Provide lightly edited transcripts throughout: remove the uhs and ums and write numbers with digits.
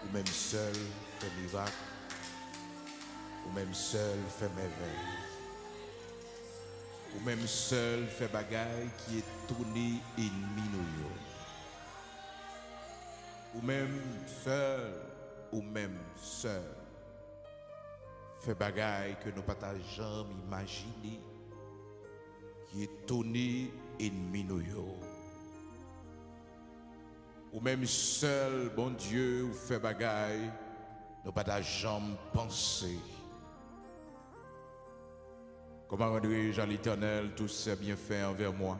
ou même seul fait miracle, ou même seul fait merveille, ou même seul fait bagaille qui est tourné ennemi nous, ou même seul fait bagaille que nous pas jamais imaginé qui est tourné ennemi nous, ou même seul bon Dieu ou fait bagaille nous pas jamais pensé. Comment rendrai-je à l'Éternel tous ses bienfaits envers moi?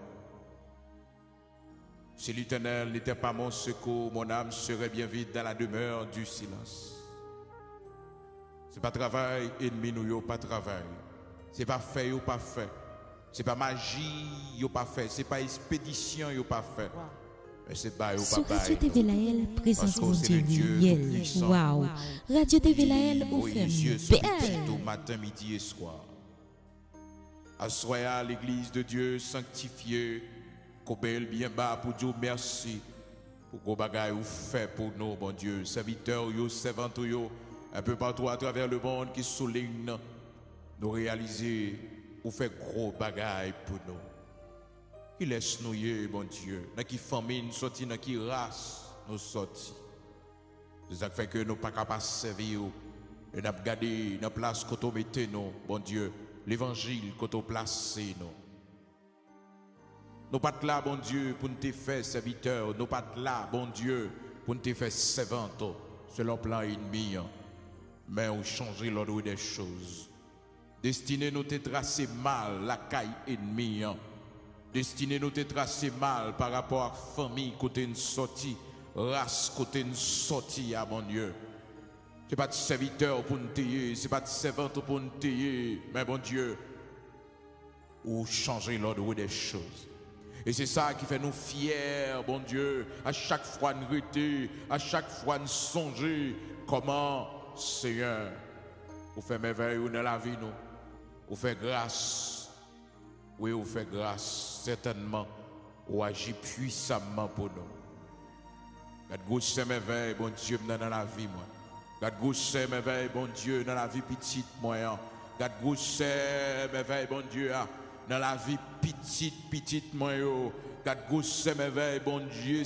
Si l'Éternel n'était pas mon secours, mon âme serait bien vide dans la demeure du silence. C'est pas travail, ennemi nous, pas travail. C'est pas fait, ou pas fait. C'est pas magie, ou pas fait. C'est pas expédition, ou pas fait. Mais c'est pas, ou pas Sur Radio TV Laël, présence mon Dieu, Riel. Waouh. Radio TV Laël, ou fait tout matin, midi et soir. Assoya l'église de Dieu sanctifiée, qu'obéil bien bas pour Dieu merci pour gros bagaille ou fait pour nous, bon Dieu, serviteurs yo, servantes yo, un peu partout à travers le monde qui souligne nous réaliser ou fait gros bagaille pour nous. Qui laisse nous y, bon Dieu, dans qui famine sorti, dans qui race nous sorti. C'est ça qui fait que nous pas capables de servir et nous avons gardé dans place qu'on mettez nous, bon Dieu. L'évangile qu'on a placé nous. Nous pas là, bon Dieu, pour nous te faire serviteurs. Nous pas là, bon Dieu, pour nous te faire servantes selon plan ennemi. Mais on change l'ordre des choses. Destiné nous te tracer mal la caille ennemie. Destiné nous te tracer mal par rapport à la famille côté une sortie, race côté une sortie, à mon Dieu. Ce n'est pas de serviteur pour nous tailler, ce n'est pas de servante pour nous tailler, mais bon Dieu, ou changer l'ordre des choses. Et c'est ça qui fait nous fiers, bon Dieu, à chaque fois nous rester, à chaque fois nous songer comment, Seigneur, vous faites merveille dans la vie, nous, vous faites grâce, oui, vous faites grâce, certainement, vous agissez puissamment pour nous. Garde gauche, c'est merveille, bon Dieu, dans la vie, moi. Garde gauche, c'est merveille, bon Dieu, dans la vie petite, moi. Garde gauche, c'est merveille, bon Dieu, dans la vie petite, moi. Garde gauche, c'est merveille, bon Dieu,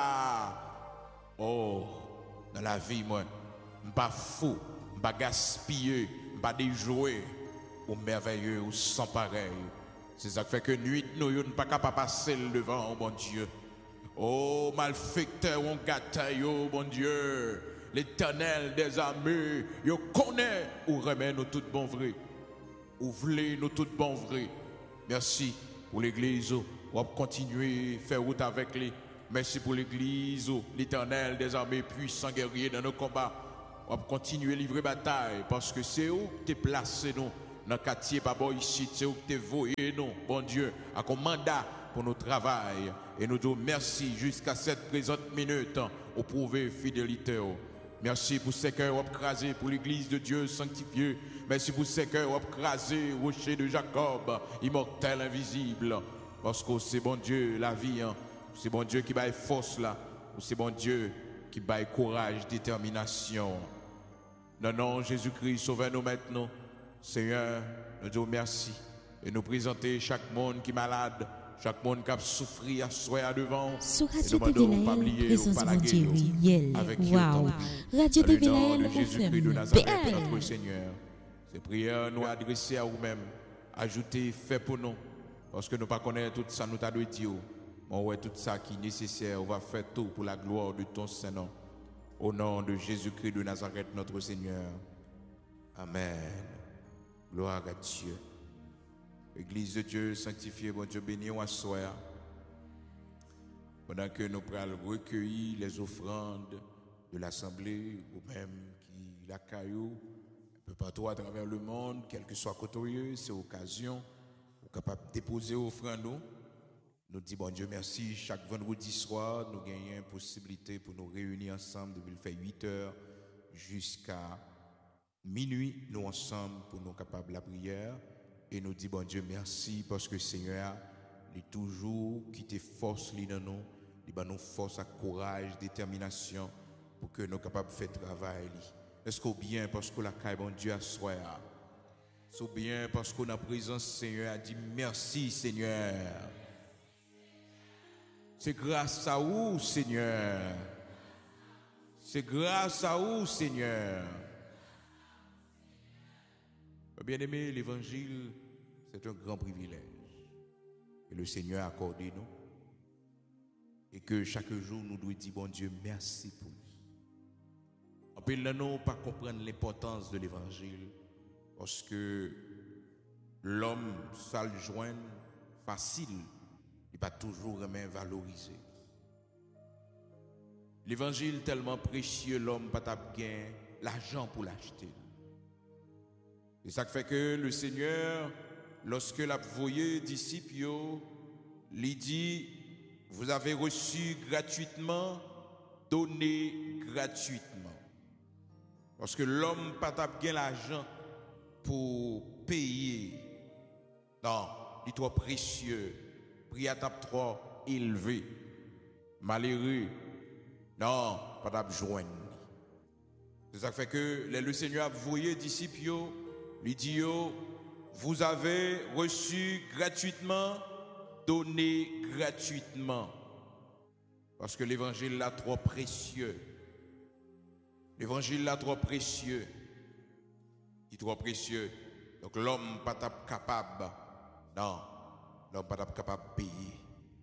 ça. Oh, dans la vie, moi, je ne suis pas fou, je ne suis pas gaspillé, je ne suis pas déjoué, ou merveilleux, ou sans pareil. C'est ça qui fait que nuit, nous ne sommes pas capables de passer le devant, bon Dieu. Oh, malfecteur, on gâte, bon Dieu. L'Éternel des armées, yo connaît ou remet nous tout bon vrai. Ou voulez nous tout bon vrai. Merci pour l'église, on va continuer à faire route avec lui. Merci pour l'église, l'Éternel des armées puissant guerrier dans nos combats. On va continuer à livrer bataille parce que c'est où tu es placé nous dans le quartier Babo ici, c'est où tu es voyé nous, bon Dieu, à un mandat pour notre travail. Et nous disons merci jusqu'à cette présente minute au prouver fidélité. Merci pour ce cœurs écrasés pour l'église de Dieu sanctifiée. Merci pour ce cœurs écrasés, rocher de Jacob, immortel, invisible. Parce que c'est bon Dieu la vie, c'est bon Dieu qui baille force là, c'est bon Dieu qui baille courage, détermination. Non, non, Jésus-Christ, sauvez-nous maintenant. Seigneur, nous disons merci et nous présenter chaque monde qui est malade. Chaque monde qui a souffert à soi devant. Sur Radio TV Laël, présence mon Dieu, Riel. Waouh. Radio TV Laël, au Jésus-Christ de Nazareth, notre Seigneur. Ces prières nous adressées à vous-même. Ajoutez, fait pour nous. Parce que nous ne connaissons pas tout ça, nous t'avons dit. On voit tout ça qui est nécessaire. On va faire tout pour la gloire de ton Saint-Nom. Au nom de Jésus-Christ de Nazareth, notre Seigneur. Amen. Gloire à Dieu. Église de Dieu, sanctifiée, bon Dieu, béni, on assoit. Pendant que nous pourrons recueillir les offrandes de l'Assemblée, ou même qui la caillou, un peu partout à travers le monde, quel que soit côté, c'est occasion, nous sommes capables de déposer offrande. Nous disons, bon Dieu, merci. Chaque vendredi soir, nous gagnons une possibilité pour nous réunir ensemble, depuis le fait 8 heures jusqu'à minuit, nous ensemble, pour nous capables de la prière. Et nous dit bon Dieu merci parce que Seigneur il est toujours qui te force dans nous, il nous force à courage, détermination pour que nous capables de faire travail. Est-ce qu'on bien parce que la caille, bon Dieu, a soir. C'est bien parce qu'on a présence, Seigneur, a dit merci, Seigneur. C'est grâce à vous, Seigneur. C'est grâce à vous, Seigneur. Bien-aimé, l'évangile, c'est un grand privilège que le Seigneur a accordé nous. Et que chaque jour, nous devons dire, bon Dieu, merci pour lui. En plus, nous ne pas comprendre l'importance de l'évangile. Parce que l'homme, ça le joindre facile, il n'est pas toujours vraiment valorisé. L'évangile tellement précieux, l'homme n'a pas gain l'argent pour l'acheter. Et ça fait que le Seigneur, lorsque l'a voyé disciples, lui dit, vous avez reçu gratuitement, donné gratuitement. Parce que l'homme n'a pas gain l'argent pour payer. Non, il est trop précieux, prix à tape trop élevé, malheureux. Non, pas de joindre. C'est ça qui fait que le Seigneur a voyé disciples, lui dit, vous avez reçu gratuitement, donné gratuitement. Parce que l'évangile là trop précieux. L'évangile là trop précieux. Il est trop précieux. Donc l'homme pas capable. Non, l'homme pas capable de payer.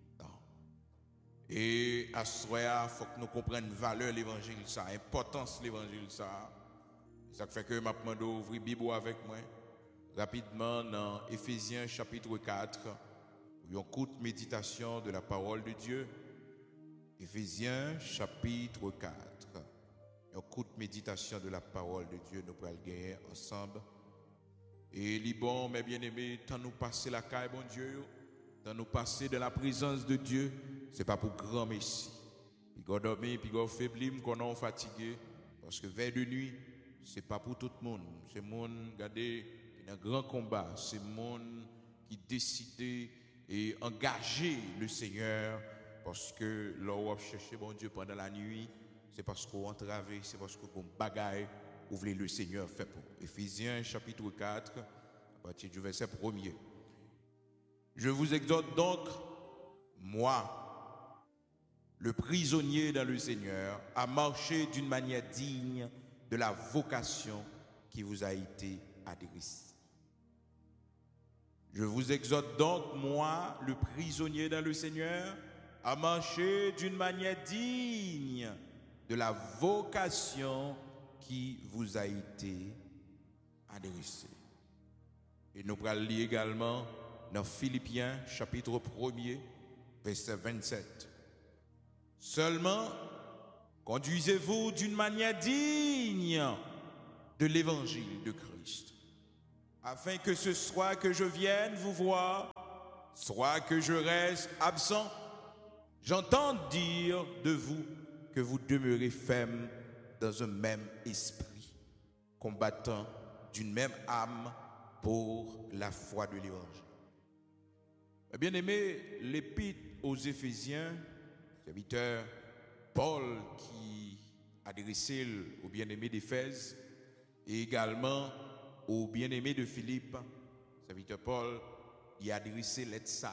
Et à ce moment-là, il faut que nous comprenions la valeur de l'évangile, l'importance de l'évangile. C'est ça qui fait que je demande d'ouvrir la Bible avec moi rapidement dans Éphésiens chapitre 4, pour une courte méditation de la parole de Dieu. Éphésiens chapitre 4, une courte méditation de la parole de Dieu, nous pourrons le gagner ensemble. Et les bons, mes bien-aimés, tant nous passer la caille, bon Dieu, tant nous passer de la présence de Dieu, ce n'est pas pour grand messie. Puis quand on dormit, puis quand on faiblit, qu'on est fatigué. Parce que vers de nuit, ce n'est pas pour tout le monde. C'est le monde, regardez, qui est un grand combat. C'est le monde qui décide et engager le Seigneur. Parce que là où on cherche bon Dieu pendant la nuit, c'est parce qu'on entrave, c'est parce qu'on bagaille, où voulez le Seigneur fait pour. Éphésiens chapitre 4, à partir du verset 1er. Je vous exhorte donc, moi, le prisonnier dans le Seigneur, à marcher d'une manière digne de la vocation qui vous a été adressée. Je vous exhorte donc, moi, le prisonnier dans le Seigneur, à marcher d'une manière digne de la vocation qui vous a été adressée. Et nous allons lire également dans Philippiens, chapitre 1er, verset 27. Seulement, conduisez-vous d'une manière digne de l'évangile de Christ, afin que ce soit que je vienne vous voir, soit que je reste absent, j'entends dire de vous que vous demeurez ferme dans un même esprit, combattant d'une même âme pour la foi de l'évangile. Bien-aimé, l'épître aux Éphésiens, serviteur Paul qui adressait au bien-aimé d'Éphèse et également au bien-aimé de Philippe, serviteur Paul, il a adressé l'aide ça.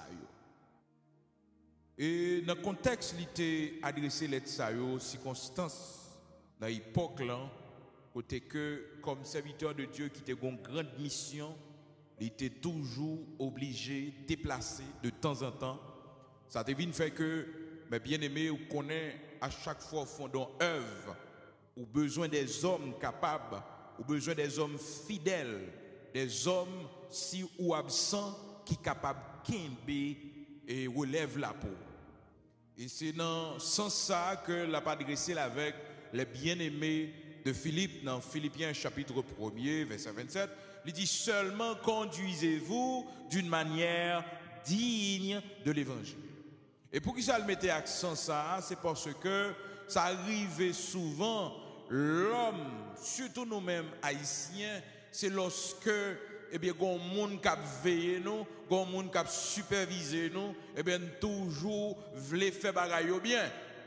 Et dans le contexte, il était adressé l'aide ça, circonstances, dans l'époque là, côté que comme serviteur de Dieu qui était une grande mission, il était toujours obligé de déplacer de temps en temps. Ça devine fait que, mes bien-aimés, vous connaissez à chaque fois au fond d'une œuvre, ou besoin des hommes capables, ou besoin des hommes fidèles, des hommes si ou absents qui sont capables de kimber et relève la peau. Et c'est dans ce sens ça que l'a adressé avec les bien-aimés de Philippe, dans Philippiens chapitre 1er, verset 27, il dit seulement conduisez-vous d'une manière digne de l'évangile. Et pour qui ça le mettait accent ça, c'est parce que ça arrivait souvent, l'homme, surtout nous-mêmes haïtiens, c'est lorsque eh bien, il y a un monde qui a veillé nous, il y a un monde qui a supervisé nous, eh bien, toujours voulait faire bagaille bien.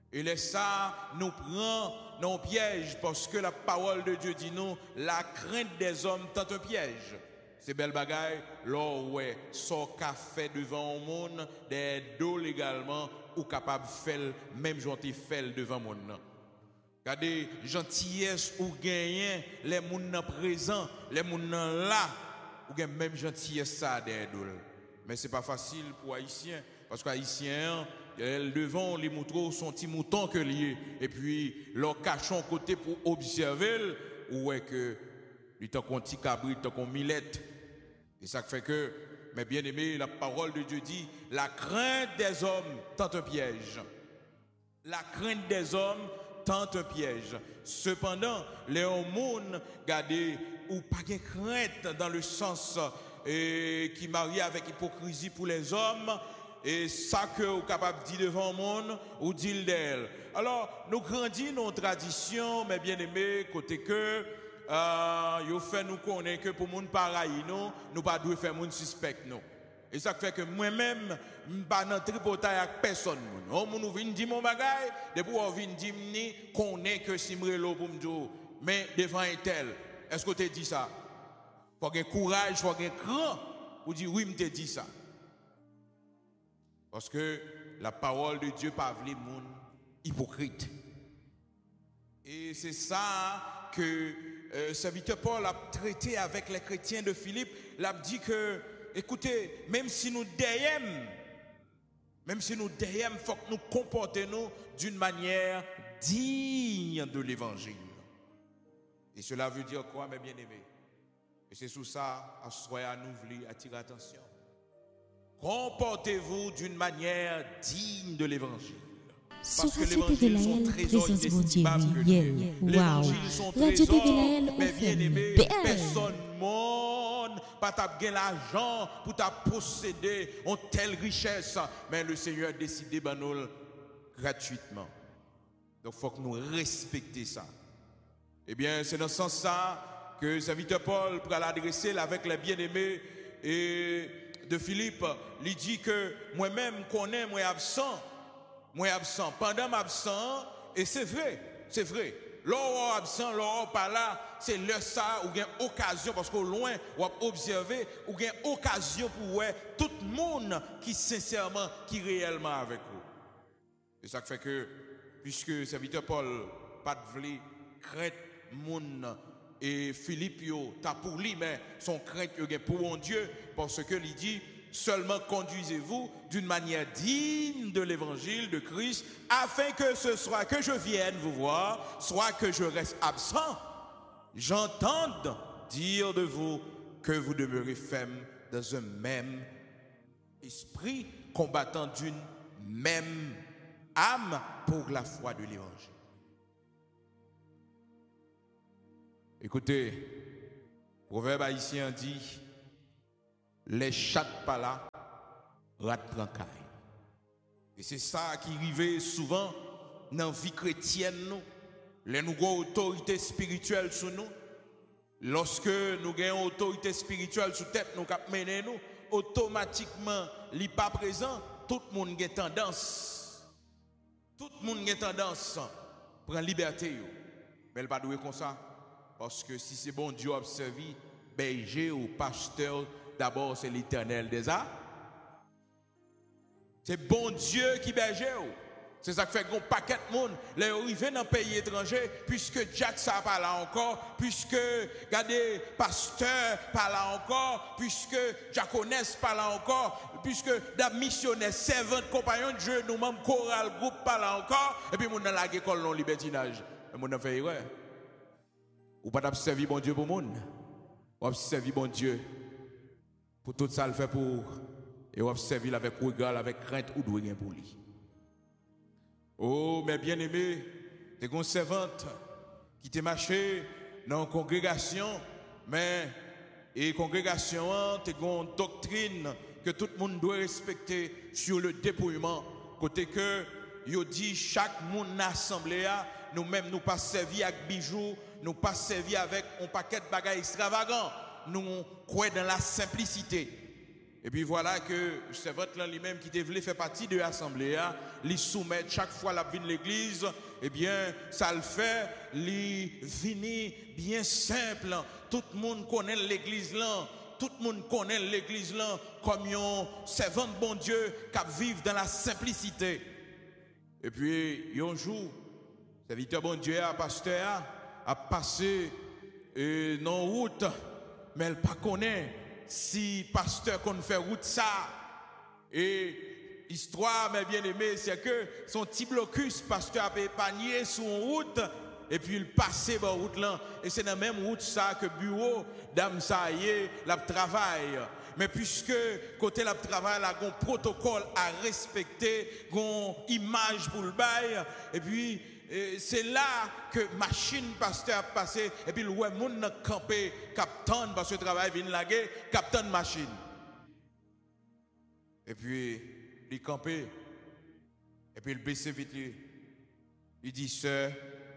Et les ça nous prend dans un piège parce que la parole de Dieu dit nous, la crainte des hommes tente un piège. C'est belle bagaille, là ouais, son café devant le monde, des dos légalement, ou capable de faire même gentil fait devant le monde. Regardez, gentillesse ou gagner, les gens présents, les gens là, ou gagne même gentillesse ça derrière. Mais c'est pas facile pour Haïtiens, parce qu'Haïtiens, devant les moutons sont petits moutons que liés, et puis leur cachon côté pour observer, ou est que il tant qu'on petit cabrit, tant qu'on millette. Et ça fait que, mais bien aimé, la parole de Dieu dit, la crainte des hommes tente un piège. La crainte des hommes tente un piège. Cependant, les hommes, regardez, ou pas de crainte dans le sens qui marie avec hypocrisie pour les hommes, et ça que vous êtes capable de dire devant le monde, ou dire d'elle. Alors, nous grandissons nos traditions, mais bien aimé, côté que, yo fait nous connaître que pour moun pareil nous pas doit faire moun suspect nous. Et ça fait que moi-même pas dans tripotaille avec personne moun. On moun vinn di mon bagay, depuis on vinn di m'ni connaît que simrelo pour m'dou, mais devant un tel. Est-ce que tu dit ça? Faut que courage, faut que cran pour dire oui, m'te dit ça. Parce que la parole de Dieu pas vle moun hypocrite. Et c'est ça que serviteur Paul a traité avec les chrétiens de Philippe. Il a dit que, écoutez, même si nous déyem, il faut que nous comportions d'une manière digne de l'évangile. Et cela veut dire quoi, mes bien-aimés? Et c'est sous ça, à nous voulons attirer l'attention. Comportez-vous d'une manière digne de l'évangile. Parce que l'évangile sont trésors inestimables que Dieu. L'évangile sont trésors, mais bien aimé, personne monde pas t'avoir l'argent pour t'a posséder en telle richesse, mais le Seigneur a décidé de nous gratuitement. Donc il faut que nous respections ça. Eh bien, c'est dans ce sens-là que le serviteur Paul pour l'adresser avec les bien-aimés et de Philippe, il dit que moi-même connais, moi absent. Pendant m'absent, et c'est vrai. L'heure absent, l'heure pas là, c'est le ça, ou bien occasion, parce qu'au loin, ou observer, ou bien occasion pour voir tout le monde qui sincèrement, qui réellement avec vous. Et ça fait que, puisque le serviteur Paul, pas de vle, crainte moun, et Philippe, t'as pour lui, mais son crainte, pour mon Dieu, parce que il dit, seulement conduisez-vous d'une manière digne de l'évangile de Christ, afin que ce soit que je vienne vous voir, soit que je reste absent, j'entende dire de vous que vous demeurez ferme dans un même esprit, combattant d'une même âme pour la foi de l'évangile. Écoutez, proverbe haïtien dit, les chattes pas là, rat prancaille. Et c'est ça qui arrive souvent dans la vie chrétienne, nous. Les nous avons autorité spirituelle sur nous. Lorsque nous avons autorité spirituelle sur tête, nous cap mener nous, automatiquement, li pas présent, tout le monde a tendance. Tout le monde a tendance à prendre liberté. Mais elle pas doué comme ça. Parce que si c'est bon Dieu observe, berger ou pasteur, d'abord, c'est l'Éternel des arts. C'est bon Dieu qui berge. C'est ça qui fait qu'on paquet de monde. Les arrivés dans un pays étranger, puisque Jack ça pas là encore, puisque, regardez, pasteur pas là encore, puisque Jaconès pas là encore, puisque la missionnaire, servante, compagnon de Dieu, nous-mêmes, choral, groupe pas là encore, et puis, nous dans la école, non libertinage. Et nous avons fait erreur. Ou pas d'observer bon Dieu pour le monde. Ou observer bon Dieu. Pour tout ça, le fait pour. Et observer avec regard, avec crainte, ou doit rien pour lui. Oh, mes bien-aimés, t'es une servante qui t'est marché dans une congrégation, mais, et congrégation, t'es une doctrine que tout le monde doit respecter sur le dépouillement. Côté que, yo dit, chaque monde assemblée, nous-mêmes, nous pas servi avec bijoux, nous pas servi avec un paquet de bagages extravagants. Nous croyons dans la simplicité. Et puis voilà que c'est votre là lui-même qui devait faire partie de l'assemblée, lui soumettre chaque fois la vie de l'église, eh bien, ça le fait, lui vini bien simple. Tout le monde connaît l'église là, tout le monde connaît l'église là comme un servant de bon Dieu qui vit dans la simplicité. Et puis, un jour, serviteur bon Dieu, pasteur, a passé dans la route, mais elle ne connaît pas si pasteur qu'on fait route ça. Et histoire, mes bien-aimés, c'est que son petit blocus, pasteur a épargné sur une route, et puis il passait par route là. Et c'est dans la même route ça que bureau, dame ça y est, la travail. Mais puisque côté la travail, là, un protocole à respecter, une image pour le bail, et puis c'est là que machine pasteur a passé, et puis le monde a campé, captain, parce que le travail vient laguer, captain machine. Et puis, il campé, et puis il baisse vite, il dit, sœur,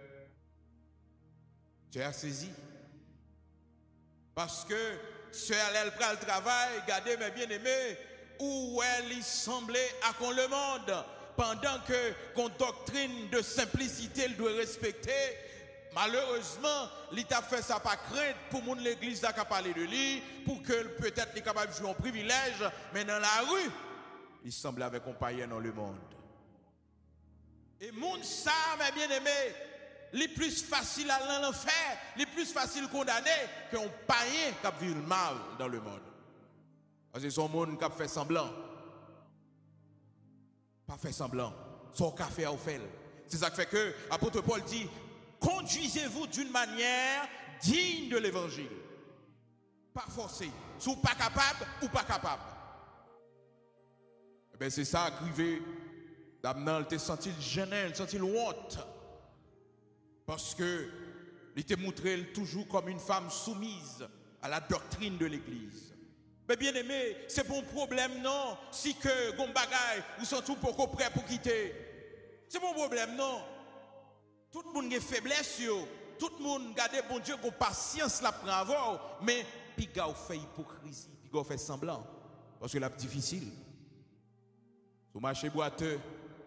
tu as saisi. Parce que sœur, elle prend le travail, regardez mes bien-aimés, où elle semblait à qu'on le monde. Pendant que qu'on doctrine de simplicité, il doit respecter. Malheureusement, l'État fait ça pas crainte pour mon l'église qui a parlé de lui, pour que peut-être il est capable de jouer un privilège, mais dans la rue, il semble avec un païen dans le monde. Et monde ça, mes bien-aimés, les plus facile à l'enfer, les plus facile condamné qu'un païen qui vit le mal dans le monde. Parce que c'est son monde qui a fait semblant. Pas fait semblant. Son café à offert. C'est ça qui fait que l'apôtre Paul dit, conduisez-vous d'une manière digne de l'évangile. Pas forcé. Si vous pas capable ou pas capable. Eh bien, c'est ça qui Damnan, il t'a senti le gêné, il senti le honte. Parce que il t'a montré toujours comme une femme soumise à la doctrine de l'église. Mais bien aimé, c'est bon problème non, si que gon bagay ou sont tout pour prêt pour quitter. C'est bon problème non. Tout le monde a faiblesse yo, tout le monde garde bon Dieu qu'on patience la prend avant, mais puis gars fait hypocrisie, puis gars fait semblant parce que la difficile. Sur marché boiteux,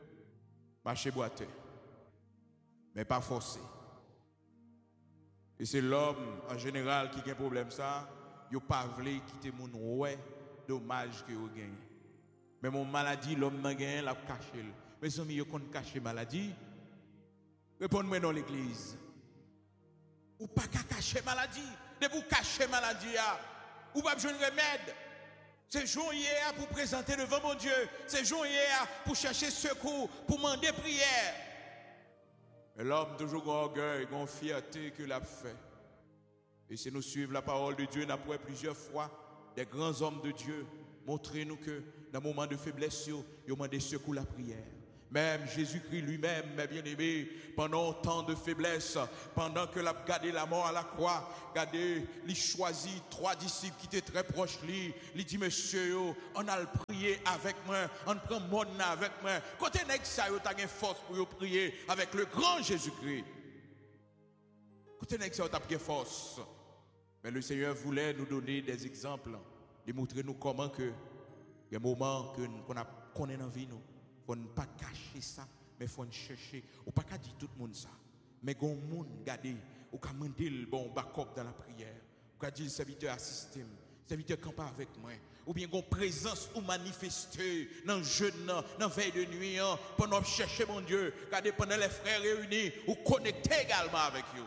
mais pas forcé. Et c'est l'homme en général qui a un problème ça. Yo pas voulu quitter mon ouais, dommage que yo gagne. Mais mon maladie, l'homme n'a gagné, l'a caché. Mes amis, yo kon cacher maladie. Répondez-moi dans l'église. Ou pas qu'à cacher maladie. De vous cacher maladie, ou pas besoin de remède. C'est jour hier pour présenter devant mon Dieu. C'est jour hier pour chercher secours, pour demander prière. Mais l'homme toujours grand orgueil, grand fierté que l'a fait. Et si nous suivons la parole de Dieu, nous avons plusieurs fois des grands hommes de Dieu montrer-nous que dans le moment de faiblesse, ils ont demandé secours la prière. Même Jésus-Christ lui-même, mes bien-aimés, pendant autant de faiblesse, pendant que l'a gardé la mort à la croix, il choisit 3 disciples qui étaient très proches de lui. Il dit, monsieur, on a le prier avec moi, on prend mon avec moi. Côté nèg ça, tu as une force pour prier avec le grand Jésus-Christ. Côté nèg ça, tu as une force. Mais le Seigneur voulait nous donner des exemples, de montrer nous comment que les moments qu'on est dans la vie, nous. Il ne faut pas cacher ça, mais il faut chercher. Ou pas qu'à dire tout le monde ça. Mais quand le monde regarde, ou qu'à demander le bon backup dans la prière. Ou qu'à dire le serviteur assiste, le serviteur campe avec moi. Ou bien qu'on présence ou manifester dans le jeûne, dans la veille de nuit, pendant chercher mon Dieu. Regardez pendant les frères réunis, ou connecter également avec eux.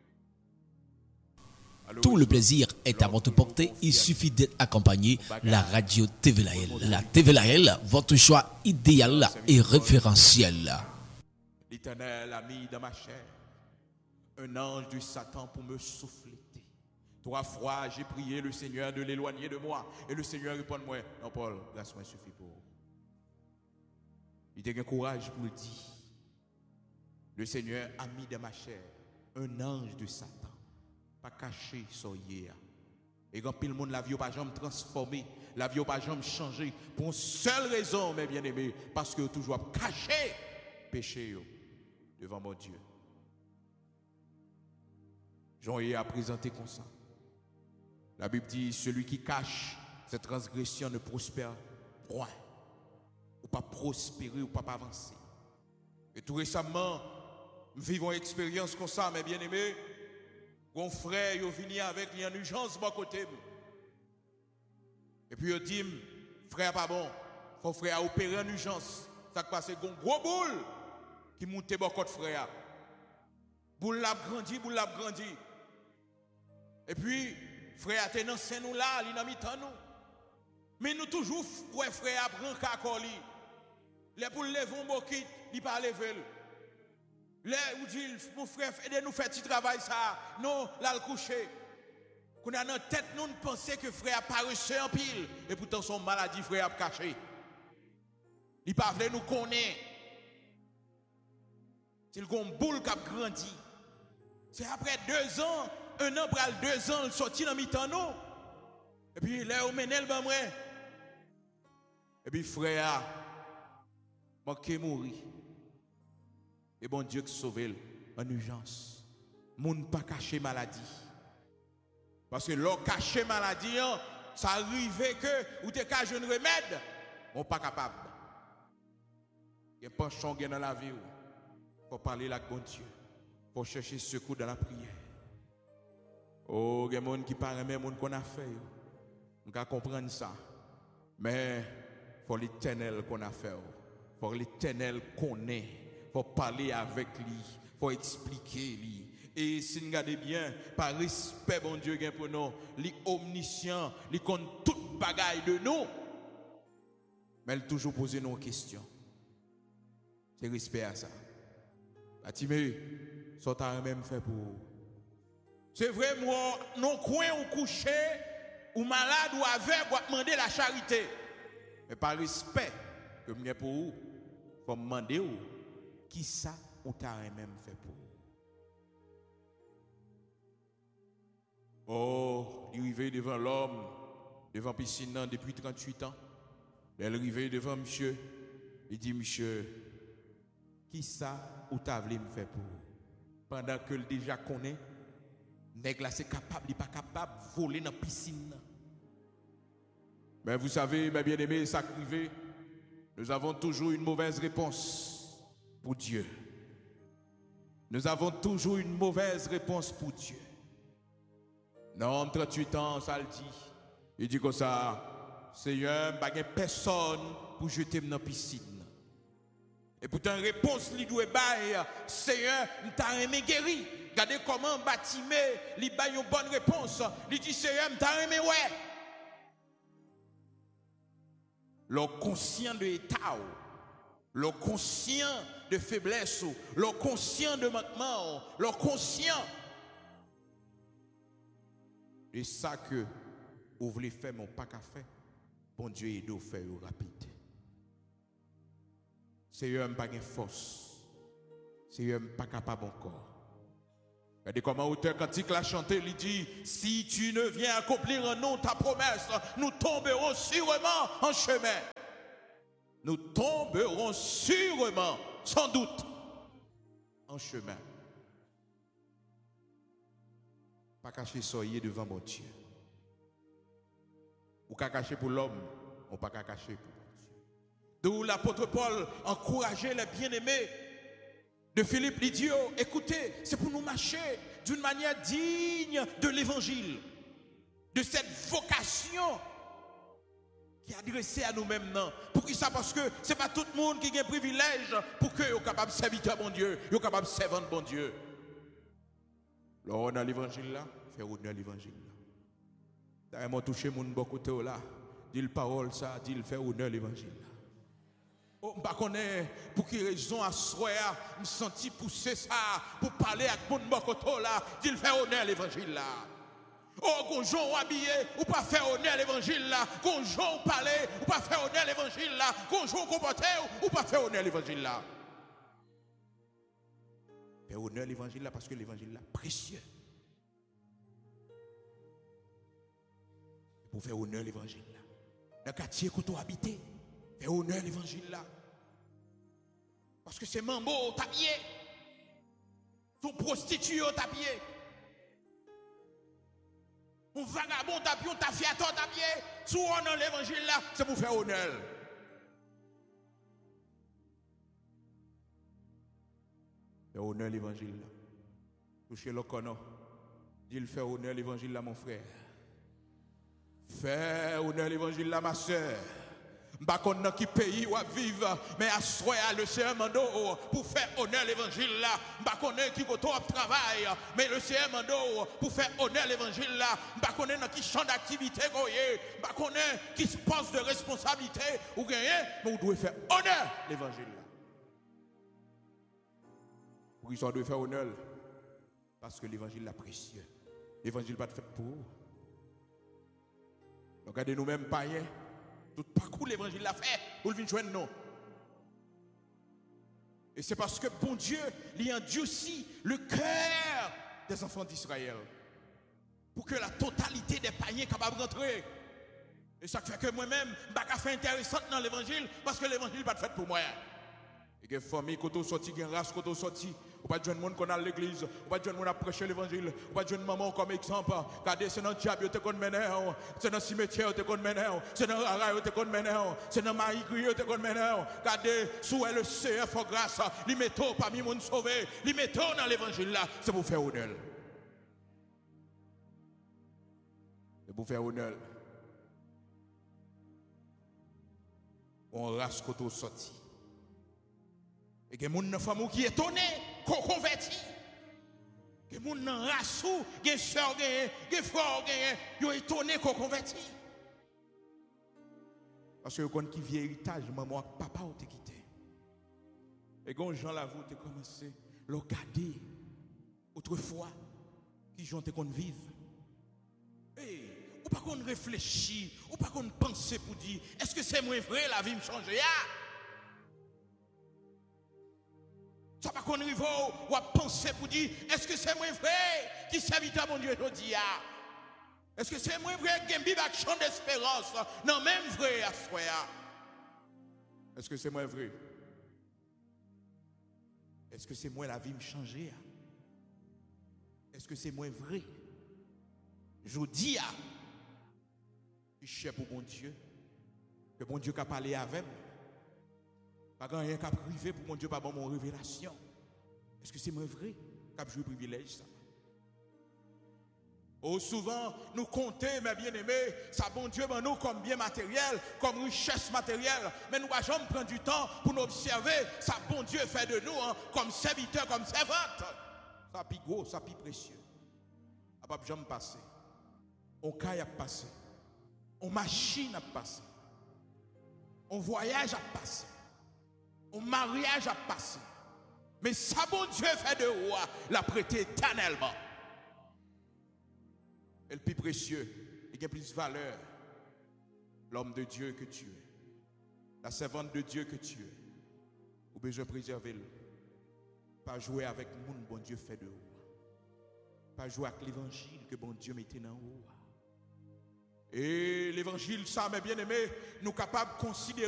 Tout le plaisir est à votre portée. Il suffit d'être accompagné la radio TVLAL. La TVLAL, votre choix idéal et référentiel. L'Éternel a mis dans ma chair un ange du Satan pour me souffler. 3 fois, j'ai prié le Seigneur de l'éloigner de moi. Et le Seigneur répond-moi, non Paul, grâce-moi suffit pour vous. Il a un courage pour le dire. Le Seigneur a mis dans ma chair un ange du Satan. Pas caché soyez. Et quand le monde la vie pas jamais transformé, la vie pas jamais changé pour une seule raison mes bien-aimés, parce que toujours caché péché devant mon Dieu. Jean a présenté comme ça. La Bible dit celui qui cache cette transgression ne prospère point. Ou pas prospérer, ou pas avancer. Et tout récemment, nous vivons une expérience comme ça, mes bien-aimés. Mon frère, il venu avec une urgence de mon côté. Et puis il dit, frère, pas bon. Faut frère opérer en urgence. Ça qui passe, un gros boule qui monte mon côté frère. Boule l'a grandi, boule l'a grandi. Et puis, frère, t'es dans nous là, il n'a mis tant nous. Mais nous toujours, ouais, frère, prend kakoli. Les pour lever un bokit, il pas lever. Les ou dit, mon frère, aidez-nous faire petit travail ça. Non, là le coucher. Qu'on a dans tête, nous pensons que frère a pas reçu en pile. Et pourtant, son maladie, frère a caché. Il pas voulu nous connaître. C'est le boule qui a grandi. C'est après 2 ans, 1 an, pour 2 ans, il sorti dans mi-temps nous. Et puis, là, on mène le bain. Et puis, frère, manqué mourir. Et bon Dieu qui sauve en urgence. Moun pas caché maladie. Parce que l'on caché maladie, ça arrivait que ou t'es caché un remède, on pas capable. Il y a un penchant dans la vie. Faut parler avec bon Dieu. Faut chercher secours dans la prière. Oh, il y a des gens qui parlent même des gens qu'on a fait. On peut comprendre ça. Mais il faut l'éternel qu'on a fait. Il faut l'éternel qu'on est. Il faut parler avec lui. Il faut expliquer lui. Et si nous regardons bien, par respect, bon Dieu, pour nous, il est omniscient, il compte toute bagaille de nous. Mais il toujours poser nos questions. C'est respect à ça. Batimé, ça t'a même fait pour. C'est vrai, moi, non coin ou couché, ou malade ou aveugle, ou demander la charité. Mais par respect que je pour vous, il faut me demander qui ça ou t'a même fait pour vous. Oh, il arrivait devant l'homme, devant piscine depuis 38 ans. Elle arrivait devant monsieur. Il dit, monsieur, qui ça ou t'as voulu me faire pour vous? Pendant que le déjà connaît, nèg là c'est capable, il pas capable de voler dans la piscine. Mais vous savez, mes bien-aimés, ça arrive, nous avons toujours une mauvaise réponse pour Dieu. Nous avons toujours une mauvaise réponse pour Dieu. Non, 38 ans, ça le dit. Il dit comme ça, Seigneur, pas personne pour jeter dans la piscine. Et pourtant, réponse, il doit bailler, Seigneur, m't'a aimé guéri. Regardez comment Batimé, il baille une bonne réponse. Il dit, Seigneur, m't'a aimé ouais. Le conscient de l'état, le conscient de faiblesse, le conscient de manquement, le conscient. Et ça que vous voulez faire, mon pas qu'à faire, bon Dieu, il doit faire rapide. Seigneur, je n'ai pas de force. Seigneur, je n'ai pas capable encore. Regardez comment l'auteur cantique l'a chanté, il dit, si tu ne viens accomplir en nous ta promesse, nous tomberons sûrement en chemin. Nous tomberons sûrement, sans doute, en chemin. Pas cacher soyez devant mon Dieu. Ou pas cacher pour l'homme, ou pas cacher pour mon Dieu. D'où l'apôtre Paul encourageait les bien-aimés de Philippe Lydio. Écoutez, c'est pour nous marcher d'une manière digne de l'évangile, de cette vocation qui est adressée à nous-mêmes. Pour qui ça? Parce que ce n'est pas tout le monde qui a un privilège pour que soit capable de servir bon Dieu, soit capable de servir bon Dieu. Alors, dans l'évangile là, faire honneur à l'évangile là. D'ailleurs, touché mon bon côté là, dit le parole ça, dit le faire honneur à l'évangile là. Oh, je ne sais pas pour quelle raison à soir, je me senti pousser ça pour parler avec mon bon côté là, dit le faire honneur à l'évangile là. Oh, gonjon habillé, ou pas faire honneur à l'évangile là. Gonjon parler, ou pas faire honneur à l'évangile là. Gonjon comporter, ou pas faire honneur à l'évangile là. Faire honneur à l'évangile là parce que l'évangile là précieux. Pour faire honneur à l'évangile là. Dans le quartier que tu habites, faire honneur à l'évangile là. Parce que c'est mambo tapier. Son prostitué tapier. Un vagabond tapier, un tafiateur tapier. sous honneur l'évangile là, c'est pour faire honneur. Faire honneur l'évangile là. Touchez le corps. Dis le faire honneur l'évangile là, mon frère. Faire honneur l'évangile là, ma soeur. Pas qu'on dans qui pays ou à vivre, mais à soir le Seigneur mando pour faire honneur l'évangile là. Pas qu'on qui côté travail, mais le Seigneur mando pour faire honneur l'évangile là. Pas qu'on dans qui champ d'activité goyé, pas qu'on qui se poste de responsabilité ou gagner, mais on doit faire honneur l'évangile là. Pour qu'ils doit faire honneur parce que l'évangile est précieux. L'évangile pas fait pour vous. Regardez nous-mêmes païens. Tout parcours l'évangile l'a fait pour le venir joindre nous. Et c'est parce que bon Dieu, il endurcit le cœur des enfants d'Israël pour que la totalité des païens capable de rentrer. Et ça fait que moi-même, je suis fait intéressant dans l'évangile parce que l'évangile n'est pas fait pour moi. Il y a des familles qui sont sorties, il y a des races qui sont sorties. Ou pas de jeunes monde qu'on a à l'église, ou pas de jeunes monde à prêcher l'évangile, ou pas de jeunes maman comme exemple. Regardez, c'est dans le diable qui te mener, c'est dans le cimetière qui te mener, c'est dans le rail qui te mener, c'est dans le maïs qui te mener. Regardez, sous le CF en grâce, les mettons parmi les gens sauvés, les mettons dans l'évangile là, c'est pour faire honneur. C'est pour faire honneur. On race qui est sorti. Et il y a des gens qui sont étonnés, qui sont convertis. Il y a des gens qui sont rassous, qui sont sœurs, qui sont frères, qui sont étonnés, qui sont convertis. Parce que quand qui vient héritage, maman et papa ont été quittés. Et quand Jean Lavou a commencé à regarder autrefois, qui Jean te vivre. Ou pas qu'on réfléchit, ou pas qu'on pense pour dire, est-ce que c'est moi vrai la vie me change? Ça va qu'on arrive ou à penser pour dire, est-ce que c'est moi vrai qui serviteur mon Dieu aujourd'hui? Est-ce que c'est moi vrai qui a une action d'espérance? Non, même vrai à soi. Est-ce que c'est moi vrai? Est-ce que c'est moi la vie me changer? Est-ce que c'est moi vrai? Je dis je cherche pour mon Dieu, que mon Dieu qui a parlé avec moi. Pas grand rien qu'à privé pour mon Dieu, pas bon mon révélation. Est-ce que c'est moi vrai qu'à jouer privilège ça? Oh, souvent, nous comptons, mes bien-aimés, ça bon Dieu, ben, nous comme bien matériel, comme richesse matérielle, mais nous ne pouvons jamais prendre du temps pour nous observer, ça bon Dieu fait de nous comme serviteurs, comme servantes. Ça plus gros, ça plus précieux. Ça ne peut jamais passer. On caille a passé. On machine a passé. On voyage a passé. Un mariage a passé. Mais ça, bon Dieu, fait de roi, l'a prêté éternellement. Et le plus précieux, il y a plus de valeur. L'homme de Dieu que tu es. La servante de Dieu que tu es. Ou besoin de préserver le. Pas jouer avec le monde, bon Dieu, fait de roi. Pas jouer avec l'évangile que bon Dieu mettait dans roi. Et l'évangile, ça, mes bien-aimés, nous capables de considérer.